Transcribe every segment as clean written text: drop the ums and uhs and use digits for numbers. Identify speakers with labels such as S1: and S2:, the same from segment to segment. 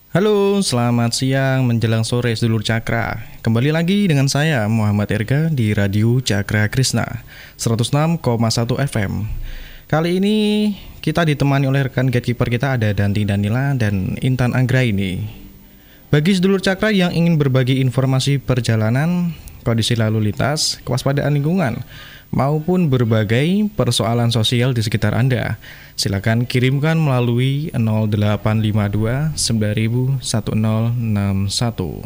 S1: Halo, selamat siang menjelang sore sedulur Cakra. Kembali lagi dengan saya Muhammad Erga di Radio Cakra Krishna 106,1 FM. Kali ini kita ditemani oleh rekan gatekeeper kita ada Danti Danila dan Intan Anggraini. Bagi sedulur Cakra yang ingin berbagi informasi perjalanan, kondisi lalu lintas, kewaspadaan lingkungan, maupun berbagai persoalan sosial di sekitar Anda, silakan kirimkan melalui 0852 9000 1061.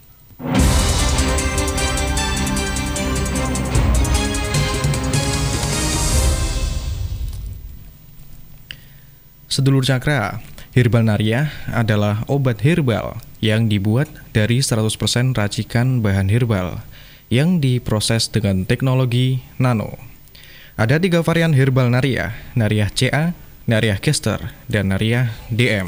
S1: Sedulur Cakra, Herbal Naria adalah obat herbal yang dibuat dari 100% racikan bahan herbal yang diproses dengan teknologi nano. Ada 3 varian herbal Naria, Naria CA, Naria Kester, dan Naria DM.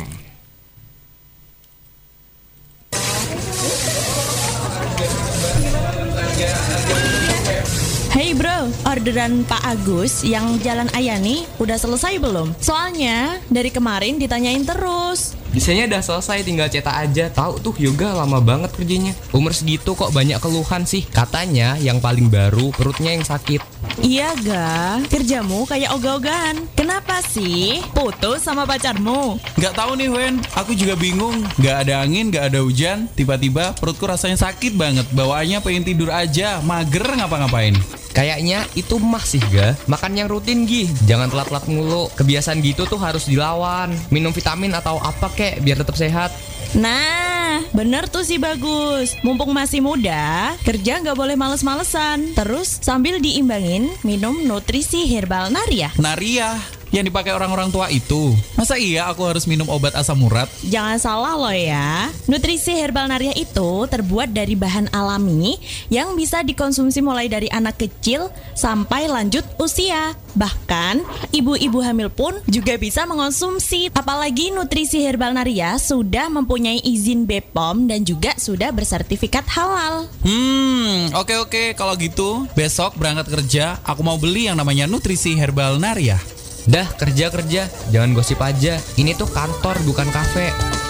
S2: Hey bro, orderan Pak Agus yang Jalan Ayani udah selesai belum? Soalnya dari kemarin ditanyain terus.
S3: Desainnya udah selesai, tinggal cetak aja. Tahu tuh Yoga lama banget kerjanya. Umur segitu kok banyak keluhan sih. Katanya yang paling baru perutnya yang sakit.
S2: Iya ga, kerjamu kayak ogah-ogahan. Kenapa sih? Putus sama pacarmu?
S4: Gak tahu nih Wen, aku juga bingung. Gak ada angin, gak ada hujan. Tiba-tiba perutku rasanya sakit banget. Bawaannya pengen tidur aja, mager ngapa-ngapain.
S3: Kayaknya itu mah sih ga. Makan yang rutin Gi, jangan telat-telat mulu. Kebiasaan gitu tuh harus dilawan. Minum vitamin atau apa kek biar tetap sehat.
S2: Nah, bener tuh si Bagus. Mumpung masih muda, kerja nggak boleh males-malesan. Terus sambil diimbangin minum nutrisi herbal Naria.
S4: Naria, yang dipakai orang-orang tua itu. Masa iya aku harus minum obat asam urat?
S2: Jangan salah loh ya. Nutrisi herbal Naria itu terbuat dari bahan alami yang bisa dikonsumsi mulai dari anak kecil sampai lanjut usia. Bahkan ibu-ibu hamil pun juga bisa mengonsumsi. Apalagi nutrisi herbal Naria sudah mempunyai izin BPOM dan juga sudah bersertifikat halal.
S4: Oke. Kalau gitu besok berangkat kerja aku mau beli yang namanya nutrisi herbal Naria.
S3: Dah kerja, jangan gosip aja. Ini tuh kantor bukan kafe.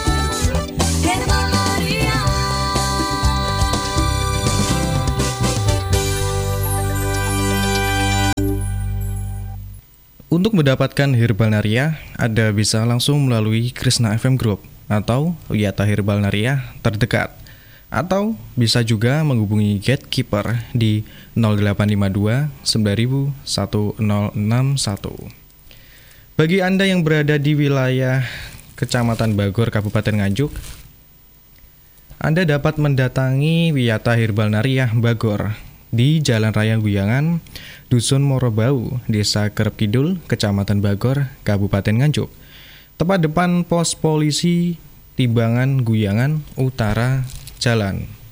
S1: Untuk mendapatkan Herbal Naria, Anda bisa langsung melalui Krishna FM Group atau Wiyata Herbal Naria terdekat. Atau bisa juga menghubungi gatekeeper di 0852 9000 1061. Bagi Anda yang berada di wilayah Kecamatan Bagor, Kabupaten Nganjuk, Anda dapat mendatangi Wiyata Herbal Naria Bagor di Jalan Raya Guyangan, Dusun Morobau, Desa Kerep Kidul, Kecamatan Bagor, Kabupaten Nganjuk, tepat depan pos polisi Timbangan Guyangan Utara Jalan.